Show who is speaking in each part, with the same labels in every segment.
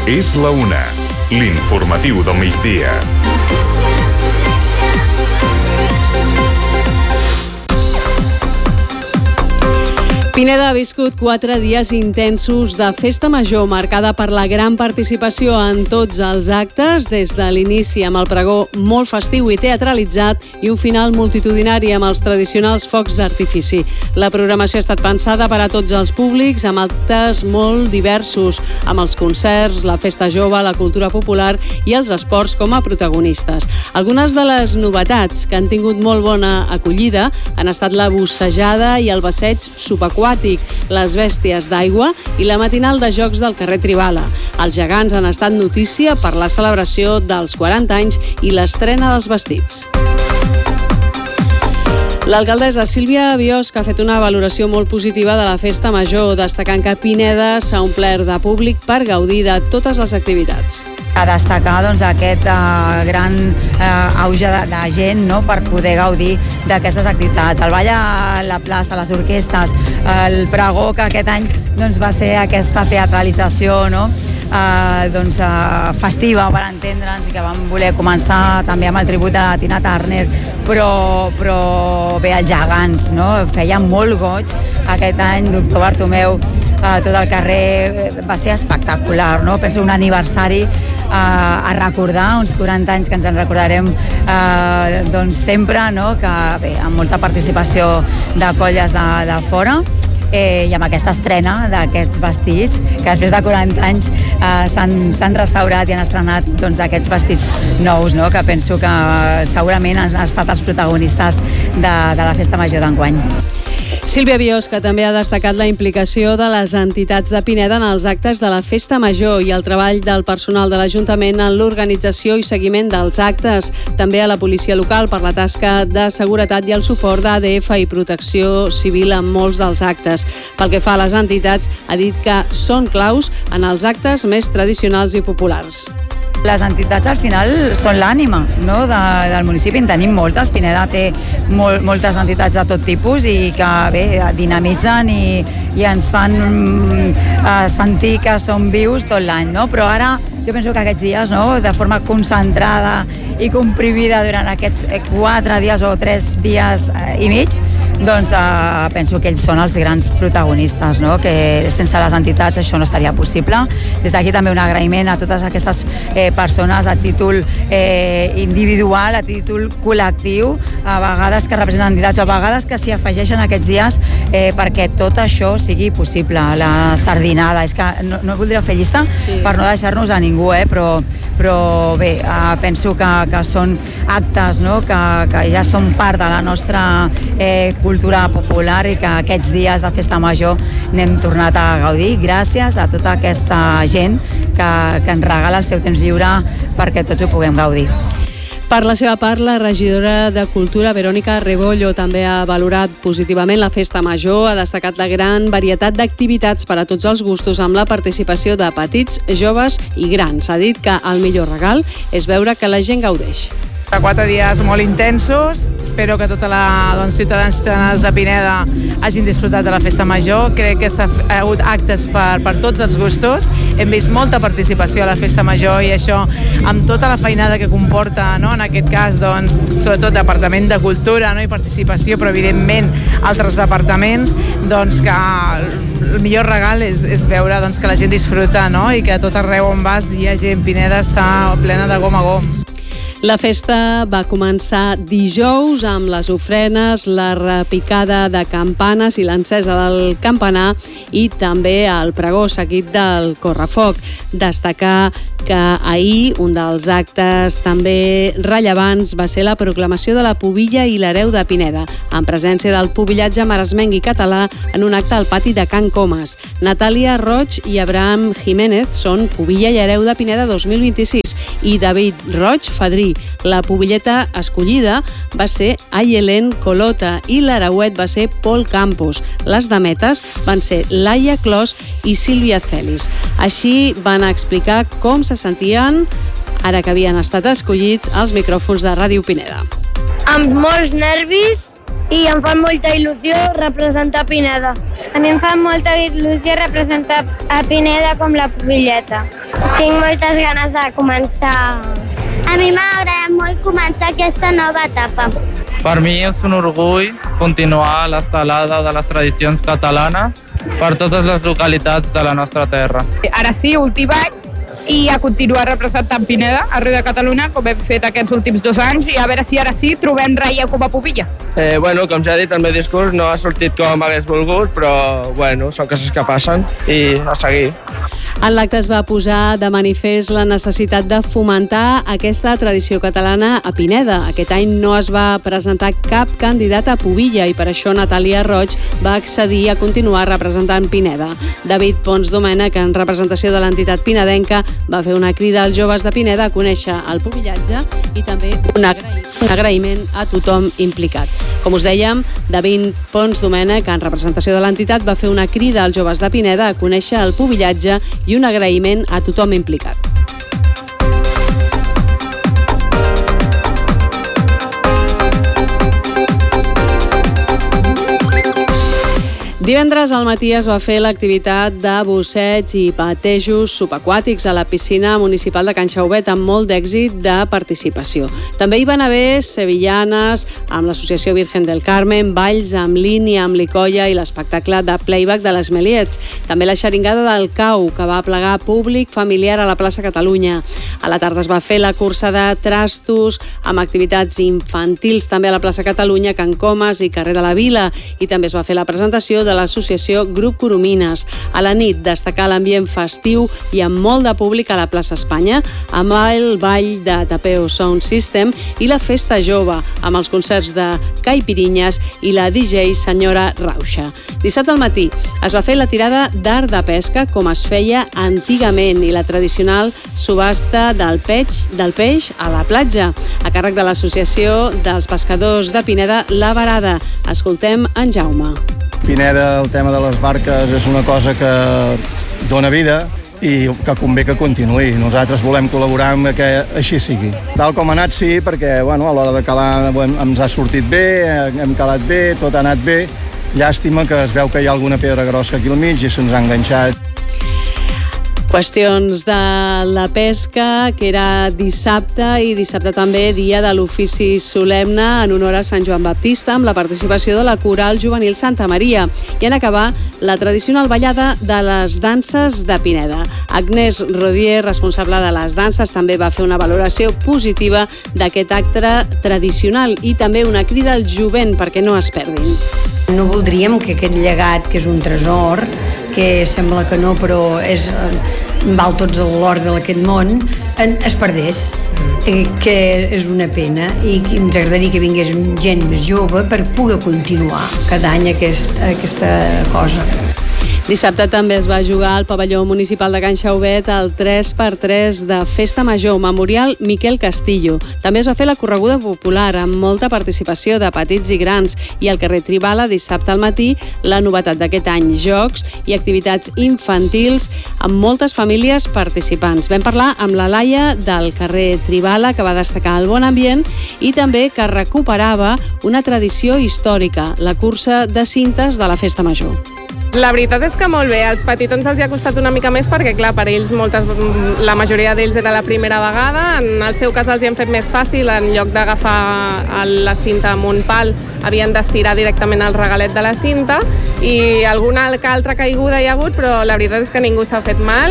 Speaker 1: És la una, l'informatiu del migdia.
Speaker 2: Pineda ha viscut 4 dies intensos de festa major marcada per la gran participació en tots els actes, des de l'inici amb el pregó molt festiu i teatralitzat i un final multitudinari amb els tradicionals focs d'artifici. La programació ha estat pensada per a tots els públics, amb actes molt diversos, amb els concerts, la festa jove, la cultura popular i els esports com a protagonistes. Algunes de les novetats que han tingut molt bona acollida han estat la bussejada i el passeig subaquàtic, les bèsties d'aigua i la matinal de jocs del carrer Tribala. Els gegants han estat notícia per la celebració dels 40 anys i l'estrena dels vestits. L'alcaldessa Sílvia Biosca ha fet una valoració molt positiva de la festa major, destacant que Pineda s'ha omplert de públic per gaudir de totes les activitats.
Speaker 3: A destacar aquest gran auge de gent, no?, per poder gaudir d'aquestes activitats. El ball a la plaça, les orquestes, el pregó, que aquest any va ser aquesta teatralització, no?, festiva, per entendre'ns, i que vam voler començar també amb el tribut de la Tina Turner, però bé, els gegants, no?, feia molt goig aquest any, Doctor Bartomeu, tot el carrer, va ser espectacular, no? Penso un aniversari a recordar, uns 40 anys que ens en recordarem sempre, no?, que bé, amb molta participació de colles de fora, i amb aquesta estrena d'aquests vestits, que després de 40 anys s'han restaurat i han estrenat aquests vestits nous, no?, que penso que segurament han estat els protagonistes de la festa major d'enguany.
Speaker 2: Sílvia Biosca també ha destacat la implicació de les entitats de Pineda en els actes de la festa major i el treball del personal de l'Ajuntament en l'organització i seguiment dels actes, també a la policia local per la tasca de seguretat i el suport d'ADF i Protecció Civil en molts dels actes. Pel que fa a les entitats, ha dit que són claus en els actes més tradicionals i populars.
Speaker 3: Les entitats al final són l'ànima, no?, del municipi. En tenim moltes, Pineda té moltes entitats de tot tipus i que bé, dinamitzen i ens fan sentir que som vius tot l'any, no? Però ara jo penso que aquests dies, no?, de forma concentrada i comprimida durant aquests 4 dies o 3 dies i mig, penso que ells són els grans protagonistes, no?, que sense les entitats això no seria possible. Des d'aquí també un agraïment a totes aquestes persones a títol individual, a títol col·lectiu, a vegades que representen entitats o a vegades que s'hi afegeixen aquests dies perquè tot això sigui possible. La sardinada, és que no voldria fer llista per no deixar-nos a ningú, però bé, penso que són actes, no?, que ja són part de la nostra cultura popular i que aquests dies de festa major n'hem tornat a gaudir gràcies a tota aquesta gent que ens regala el seu temps lliure perquè tots ho puguem gaudir.
Speaker 2: Per la seva part, la regidora de Cultura, Verònica Rebollo, també ha valorat positivament la festa major, ha destacat la gran varietat d'activitats per a tots els gustos amb la participació de petits, joves i grans. Ha dit que el millor regal és veure que la gent gaudeix.
Speaker 4: 4 dies molt intensos, espero que tota la ciutadans i ciutadanes de Pineda hagin disfrutat de la festa major. Crec que ha hagut actes per tots els gustos, hem vist molta participació a la festa major i això amb tota la feinada que comporta, no?, en aquest cas sobretot Departament de Cultura, no?, i participació, però evidentment altres departaments, que el millor regal és veure que la gent disfruta, no?, i que a tot arreu on vas hi ha gent. Pineda està plena de gom a gom.
Speaker 2: La festa va començar dijous amb les ofrenes, la repicada de campanes i l'encesa del campanar i també el pregó seguit del correfoc. Destacar que ahir un dels actes també rellevants va ser la proclamació de la pubilla i l'hereu de Pineda, en presència del pubillatge maresmenc i català en un acte al pati de Can Comas. Natàlia Roig i Abraham Jiménez són pubilla i hereu de Pineda 2026 i David Roig, fadrí. La pubilleta escollida va ser Ayelen Colota i l'hereuet va ser Pol Campos. Les dametes van ser Laia Clos i Sílvia Celis. Així van explicar com se sentien ara que havien estat escollits als micròfons de Ràdio Pineda.
Speaker 5: Amb molts nervis i em fa molta il·lusió representar Pineda.
Speaker 6: A mi em fa molta il·lusió representar a Pineda com la pubilleta.
Speaker 5: Tinc moltes ganes de començar. A mi m'ha agradat molt començar aquesta nova etapa.
Speaker 6: Per mi és un orgull continuar l'estelada de les tradicions catalanes per totes les localitats de la nostra terra.
Speaker 7: Ara sí, últim any, i a continuar representant Pineda, arreu de Catalunya, com hem fet aquests últims 2 anys, i a veure si ara sí trobem relleu com a pubilla.
Speaker 6: Com ja he dit, el meu discurs no ha sortit com hagués volgut, però són coses que passen i a seguir.
Speaker 2: En l'acte es va posar de manifest la necessitat de fomentar aquesta tradició catalana a Pineda. Aquest any no es va presentar cap candidat a pubilla i per això Natàlia Roig va accedir a continuar representant Pineda. David Pons Domènech, en representació de l'entitat pinedenca, va fer una crida als joves de Pineda a conèixer el pubillatge i també un agraïment a tothom implicat. Com us dèiem, David Pons Domènech, en representació de l'entitat, va fer una crida als joves de Pineda a conèixer el pubillatge i un agraïment a tothom implicat. Divendres al matí es va fer l'activitat de busseig i patejos subaquàtics a la piscina municipal de Can Xauvet amb molt d'èxit de participació. També hi van haver sevillanes amb l'Associació Virgen del Carmen, balls amb línia, amb licolla i l'espectacle de playback de les Meliets. També la xeringada del Cau, que va plegar públic familiar a la plaça Catalunya. A la tarda es va fer la cursa de trastos amb activitats infantils també a la plaça Catalunya, Can Comas i carrer de la Vila. I també es va fer la presentació de l'associació Grup Coromines. A la nit destacar l'ambient festiu i amb molt de públic a la plaça Espanya, amb el ball de Tapeo Sound System i la festa jove, amb els concerts de Caipirinyes i la DJ Senyora Rauxa. Dissabte al matí es va fer la tirada d'art de pesca com es feia antigament i la tradicional subhasta del peix a la platja, a càrrec de l'Associació dels Pescadors de Pineda, La Varada. Escoltem en Jaume.
Speaker 8: Pineda, el tema de les barques és una cosa que dona vida i que convé que continuï. Nosaltres volem col·laborar amb que així sigui. Tal com ha anat, sí, perquè a l'hora de calar ens ha sortit bé, hem calat bé, tot ha anat bé. Llàstima que es veu que hi ha alguna pedra grossa aquí al mig i se'ns ha enganxat.
Speaker 2: Qüestions de la pesca, que era dissabte i dissabte també dia de l'ofici solemne en honor a Sant Joan Baptista amb la participació de la Coral Juvenil Santa Maria i en acabar la tradicional ballada de les danses de Pineda. Agnès Rodier, responsable de les danses, també va fer una valoració positiva d'aquest acte tradicional i també una crida al jovent perquè no es perdin.
Speaker 9: No voldríem que aquest llegat, que és un tresor, que sembla que no, però val tots l'or d'aquest món, es perdés, que és una pena i ens agradaria que vingués gent més jove per poder continuar cada any aquesta cosa.
Speaker 2: Dissabte també es va jugar al pavelló municipal de Can Xauvet el 3x3 de Festa Major, Memorial Miquel Castillo. També es va fer la correguda popular amb molta participació de petits i grans i al carrer Tribala dissabte al matí la novetat d'aquest any, jocs i activitats infantils amb moltes famílies participants. Vam parlar amb la Laia del carrer Tribala, que va destacar el bon ambient i també que recuperava una tradició històrica, la cursa de cintes de la Festa Major.
Speaker 10: La veritat és que molt bé, als petitons els hi ha costat una mica més perquè, clar, per ells la majoria d'ells era la primera vegada. En el seu cas els hi han fet més fàcil, en lloc d'agafar la cinta amb un pal havien d'estirar directament el regalet de la cinta i alguna altra caiguda hi ha hagut, però la veritat és que ningú s'ha fet mal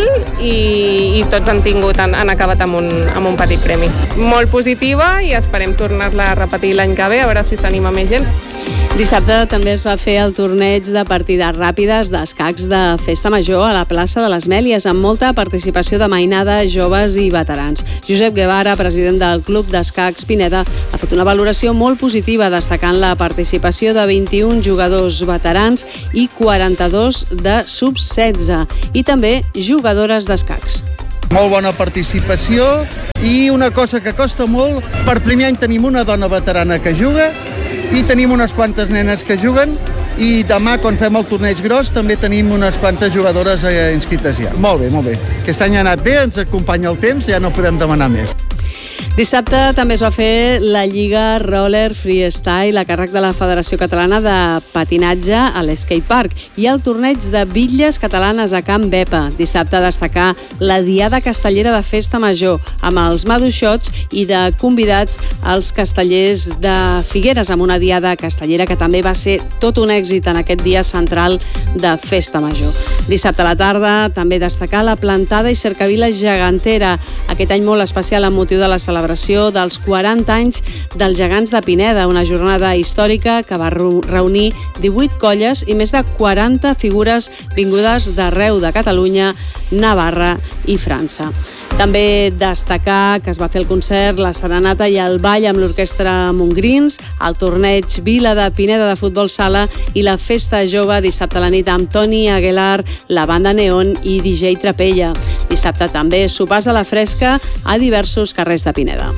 Speaker 10: i tots han acabat amb un petit premi. Molt positiva i esperem tornar-la a repetir l'any que ve, a veure si s'anima més gent.
Speaker 2: Dissabte també es va fer el torneig de partides ràpides d'escacs de Festa Major a la plaça de les Mèlies, amb molta participació de mainada, joves i veterans. Josep Guevara, president del Club d'Escacs Pineda, ha fet una valoració molt positiva, destacant la participació de 21 jugadors veterans i 42 de sub-16 i també jugadores d'escacs.
Speaker 11: Molt bona participació i una cosa que costa molt, per primer any tenim una dona veterana que juga i tenim unes quantes nenes que juguen i demà, quan fem el torneig gros, també tenim unes quantes jugadores inscrites ja. Molt bé, molt bé. Aquest any ha anat bé, ens acompanya el temps, ja no podem demanar més.
Speaker 2: Dissabte també es va fer la Lliga Roller Freestyle a càrrec de la Federació Catalana de Patinatge a l'Skatepark i el torneig de bitlles catalanes a Can Bepa. Dissabte destacar la Diada Castellera de Festa Major amb els maduixots i de convidats als castellers de Figueres, amb una Diada Castellera que també va ser tot un èxit en aquest dia central de Festa Major. Dissabte a la tarda també destacar la plantada i cercavila gegantera, aquest any molt especial amb motiu de la celebració dels 40 anys dels Gegants de Pineda, una jornada històrica que va reunir 18 colles i més de 40 figures vingudes d'arreu de Catalunya, Navarra i França. També destacar que es va fer el concert, la serenata i el ball amb l'orquestra Montgrins, el torneig Vila de Pineda de futbol sala i la festa jove dissabte a la nit amb Toni Aguilar, la banda Neon i DJ Trapella. Dissabte també sopars a la fresca a diversos carrers de Pineda.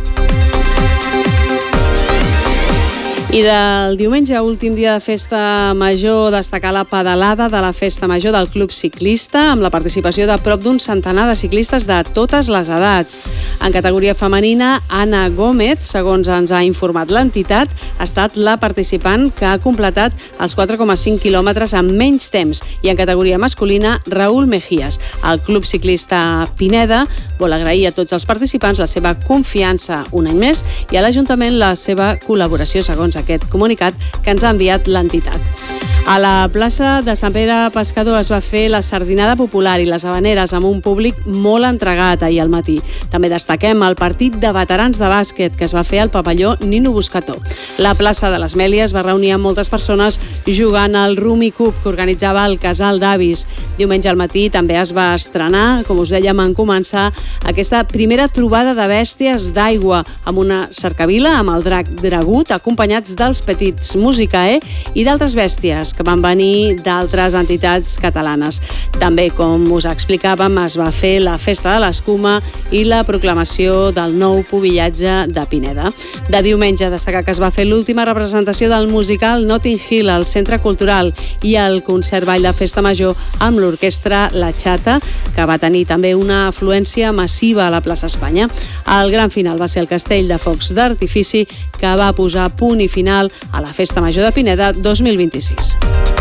Speaker 2: I del diumenge, últim dia de Festa Major, destacar la pedalada de la Festa Major del Club Ciclista amb la participació de prop d'un centenar de ciclistes de totes les edats. En categoria femenina, Anna Gómez, segons ens ha informat l'entitat, ha estat la participant que ha completat els 4,5 quilòmetres en menys temps, i en categoria masculina, Raúl Mejías. El Club Ciclista Pineda vol agrair a tots els participants la seva confiança un any més i a l'Ajuntament la seva col·laboració, segons aquest comunicat que ens ha enviat l'entitat. A la plaça de Sant Pere Pescador es va fer la sardinada popular i les habaneres amb un públic molt entregat ahir al matí. També destaquem el partit de veterans de bàsquet que es va fer al pavelló Nino Buscató. La plaça de les Mèlies va reunir amb moltes persones jugant al Rumi Cup que organitzava el Casal d'Avis. Diumenge al matí també es va estrenar, com us dèiem en començar, aquesta primera trobada de bèsties d'aigua amb una cercavila amb el drac Dragut, acompanyats dels Petits Musicae i d'altres bèsties que van venir d'altres entitats catalanes. També, com us explicàvem, es va fer la Festa de l'Escuma i la proclamació del nou pubillatge de Pineda. De diumenge, destacar que es va fer l'última representació del musical Notting Hill al Centre Cultural i el concert ball de Festa Major amb l'orquestra La Chata, que va tenir també una afluència massiva a la plaça Espanya. El gran final va ser el castell de focs d'artifici que va posar punt i final a la Festa Major de Pineda 2026.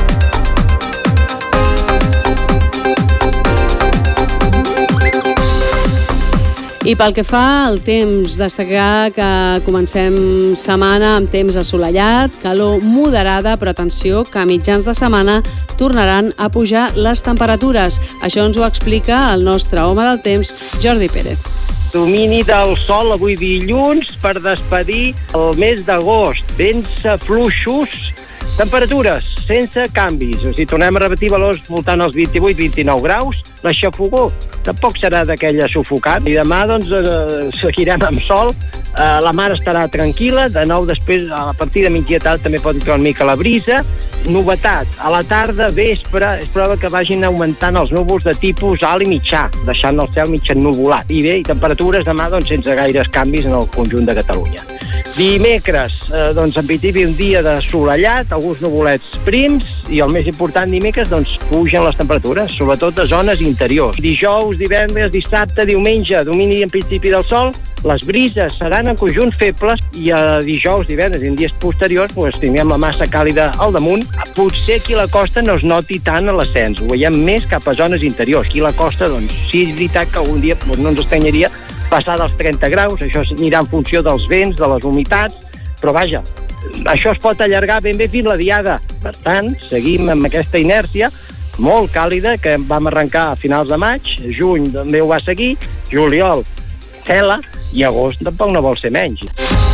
Speaker 2: I pel que fa al temps, destacar que comencem setmana amb temps assolellat, calor moderada, però atenció que a mitjans de setmana tornaran a pujar les temperatures. Això ens ho explica el nostre home del temps, Jordi Pérez.
Speaker 12: Domini del sol avui dilluns per despedir el mes d'agost. Vents fluixos, temperatures sense canvis. O sigui, tornem a repetir valors voltant als 28-29 graus. L'aixafogó tampoc serà d'aquella sufocant. I demà, doncs, seguirem amb sol. La mar estarà tranquil·la. De nou, després, a partir de migdia tarda, també pot entrar una mica la brisa. Novetat, a la tarda, vespre, és probable que vagin augmentant els núvols de tipus alt i mitjà, deixant el cel mig ennuvolat. I bé, i temperatures demà, doncs, sense gaires canvis en el conjunt de Catalunya. Dimecres, doncs, en principi, un dia de solellat, alguns nuvolets prims, i el més important, dimecres, doncs, pugen les temperatures, sobretot a zones interiors. Dijous, divendres, dissabte, diumenge, domini en principi del sol, les brises seran en conjunt febles i a dijous, divendres i en dies posteriors doncs, tindrem la massa càlida al damunt. Potser aquí a la costa no es noti tant l'ascens, ho veiem més cap a zones interiors. Aquí a la costa, doncs, sí és veritat que algun dia doncs, no ens estranyaria passar dels 30 graus, això anirà en funció dels vents, de les humitats, però vaja, això es pot allargar ben bé fins la diada. Per tant, seguim amb aquesta inèrcia molt càlida que vam arrencar a finals de maig, juny també ho va seguir, juliol, tela, i agost tampoc no vol ser menys.